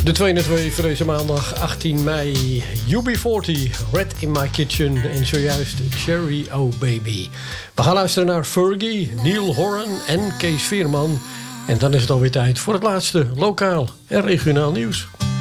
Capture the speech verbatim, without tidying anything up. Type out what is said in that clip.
De twee na twee voor deze maandag achttien mei. U B veertig, Red in My Kitchen en zojuist Cherry Oh Baby. We gaan luisteren naar Fergie, Neil Horan en Kees Veerman. En dan is het alweer tijd voor het laatste lokaal en regionaal nieuws.